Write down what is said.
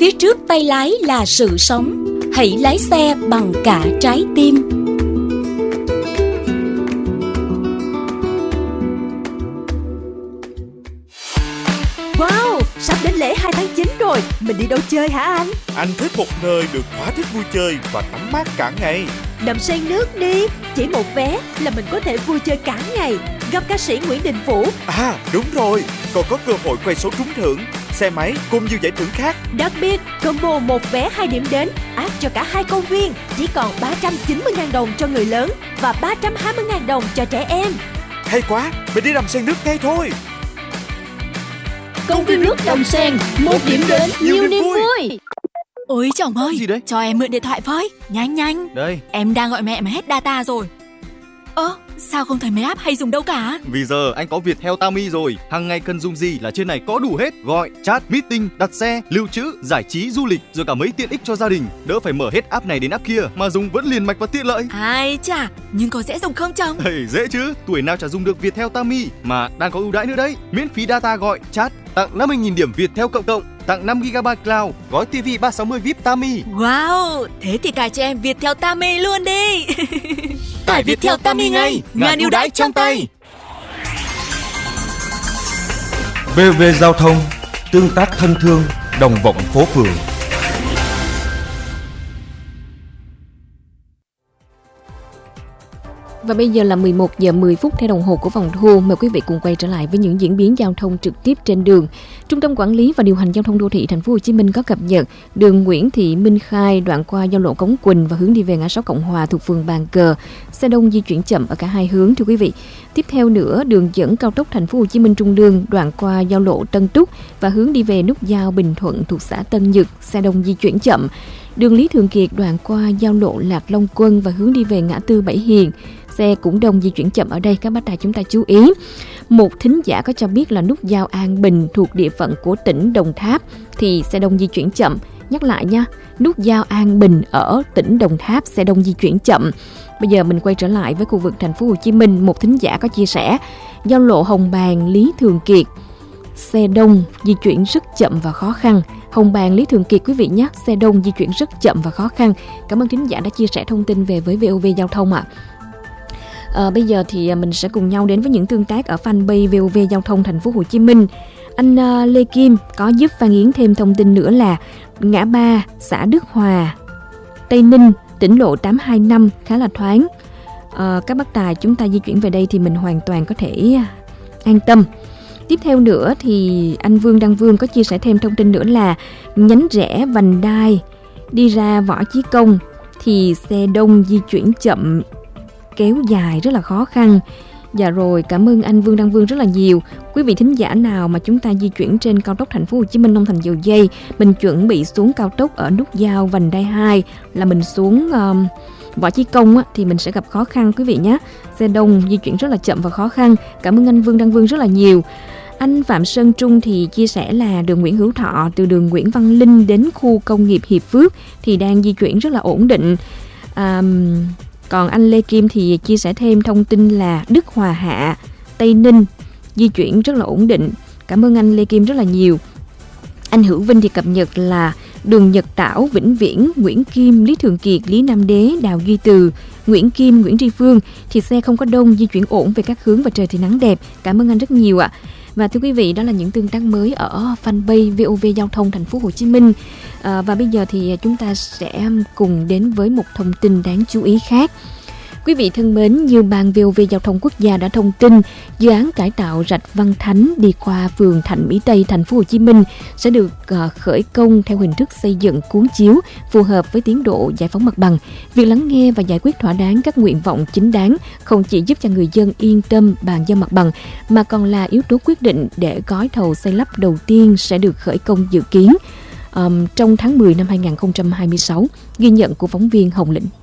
Phía trước tay lái là sự sống. Hãy lái xe bằng cả trái tim. Wow, sắp đến lễ 2 tháng 9 rồi. Mình đi đâu chơi hả anh? Anh thích một nơi được thỏa thích vui chơi và tắm mát cả ngày. Đầm Sen Nước đi. Chỉ một vé là mình có thể vui chơi cả ngày. Gặp ca sĩ Nguyễn Đình Vũ. À đúng rồi, còn có cơ hội quay số trúng thưởng, xe máy cùng nhiều giải thưởng khác. Đặc biệt, combo 1 vé 2 điểm đến áp cho cả 2 công viên chỉ còn 390.000 đồng cho người lớn và 320.000 đồng cho trẻ em. Hay quá, mình đi Đầm Sen Nước ngay thôi. Công viên nước Đầm Sen, một điểm đến, nhiều niềm vui. Ôi chồng ơi, gì đấy? cho em mượn điện thoại với. Nhanh. Đây. Em đang gọi mẹ mà hết data rồi. Sao không thấy mấy app hay dùng đâu cả? Vì giờ anh có Viettel Tami rồi. Hàng ngày cần dùng gì là trên này có đủ hết. Gọi, chat, meeting, đặt xe, lưu trữ, giải trí, du lịch, rồi cả mấy tiện ích cho gia đình. Đỡ phải mở hết app này đến app kia mà dùng vẫn liền mạch và tiện lợi. Ai chà, nhưng có dễ dùng không chồng? Dễ chứ, tuổi nào chả dùng được Viettel Tami. Mà đang có ưu đãi nữa đấy. Miễn phí data gọi, chat, tặng 50.000 điểm Viettel cộng, tặng 5GB cloud, gói TV 360 VIP Tami. Wow, thế thì cài cho em Viettel Tami luôn đi. Tải Viettel Tami ngay, ngàn ưu đãi trong tay. VV Giao thông, tương tác thân thương, đồng vọng phố phường. Và bây giờ là 11 giờ 10 phút theo đồng hồ của vòng thu. Mời quý vị cùng quay trở lại với những diễn biến giao thông trực tiếp trên đường. Trung tâm Quản lý và Điều hành Giao thông Đô thị Thành phố Hồ Chí Minh có cập nhật đường Nguyễn Thị Minh Khai đoạn qua giao lộ Cống Quỳnh và hướng đi về ngã 6 Cộng Hòa thuộc phường Bàn Cờ, xe đông di chuyển chậm ở cả hai hướng thưa quý vị. Tiếp theo nữa, đường dẫn cao tốc Thành phố Hồ Chí Minh Trung Lương đoạn qua giao lộ Tân Túc và hướng đi về nút giao Bình Thuận thuộc xã Tân Nhật, xe đông di chuyển chậm. Đường Lý Thường Kiệt đoạn qua giao lộ Lạc Long Quân và hướng đi về ngã tư Bảy Hiền, xe cũng đông di chuyển chậm ở đây, các bác tài chúng ta chú ý. Một thính giả có cho biết là nút giao An Bình thuộc địa phận của tỉnh Đồng Tháp thì xe đông di chuyển chậm. Nhắc lại nha, nút giao An Bình ở tỉnh Đồng Tháp xe đông di chuyển chậm. Bây giờ mình quay trở lại với khu vực Thành phố Hồ Chí Minh. Một thính giả có chia sẻ giao lộ Hồng Bàng Lý Thường Kiệt xe đông di chuyển rất chậm và khó khăn. Hồng Bàng Lý Thường Kiệt quý vị nhé, xe đông di chuyển rất chậm và khó khăn. Cảm ơn thính giả đã chia sẻ thông tin về với VOV Giao thông ạ. Bây giờ thì mình sẽ cùng nhau đến với những tương tác ở fanpage VOV Giao thông Thành phố Hồ Chí Minh. Anh Lê Kim có giúp Phan Yến thêm thông tin nữa là ngã ba xã Đức Hòa, Tây Ninh, tỉnh lộ 825 khá là thoáng. Các bác tài chúng ta di chuyển về đây thì mình hoàn toàn có thể an tâm. Tiếp theo nữa thì anh Vương Đăng Vương có chia sẻ thêm thông tin nữa là nhánh rẽ Vành Đai đi ra Võ Chí Công thì xe đông di chuyển chậm kéo dài rất là khó khăn. Dạ rồi, cảm ơn anh Vương Đăng Vương rất là nhiều. Quý vị thính giả nào mà chúng ta di chuyển trên cao tốc Thành phố Hồ Chí Minh Long Thành Dầu Dây, mình chuẩn bị xuống cao tốc ở nút giao Vành Đai 2 là mình xuống Võ Chí Công á, thì mình sẽ gặp khó khăn quý vị nhé. Xe đông di chuyển rất là chậm và khó khăn. Cảm ơn anh Vương Đăng Vương rất là nhiều. Anh Phạm Sơn Trung thì chia sẻ là đường Nguyễn Hữu Thọ từ đường Nguyễn Văn Linh đến khu công nghiệp Hiệp Phước thì đang di chuyển rất là ổn định. Còn anh Lê Kim thì chia sẻ thêm thông tin là Đức Hòa Hạ, Tây Ninh di chuyển rất là ổn định. Cảm ơn anh Lê Kim rất là nhiều. Anh Hữu Vinh thì cập nhật là đường Nhật Tảo, Vĩnh Viễn, Nguyễn Kim, Lý Thường Kiệt, Lý Nam Đế, Đào Duy Từ, Nguyễn Kim, Nguyễn Tri Phương thì xe không có đông, di chuyển ổn về các hướng và trời thì nắng đẹp. Cảm ơn anh rất nhiều ạ. Và thưa quý vị, đó là những tương tác mới ở fanpage VOV Giao thông Thành phố Hồ Chí Minh. Và bây giờ thì chúng ta sẽ cùng đến với một thông tin đáng chú ý khác. Quý vị thân mến, như Ban VOV Giao thông Quốc gia đã thông tin, dự án cải tạo rạch Văn Thánh đi qua phường Thạnh Mỹ Tây, Thành phố Hồ Chí Minh sẽ được khởi công theo hình thức xây dựng cuốn chiếu phù hợp với tiến độ giải phóng mặt bằng. Việc lắng nghe và giải quyết thỏa đáng các nguyện vọng chính đáng không chỉ giúp cho người dân yên tâm bàn giao mặt bằng mà còn là yếu tố quyết định để gói thầu xây lắp đầu tiên sẽ được khởi công dự kiến trong tháng 10 năm 2026. Ghi nhận của phóng viên Hồng Lĩnh.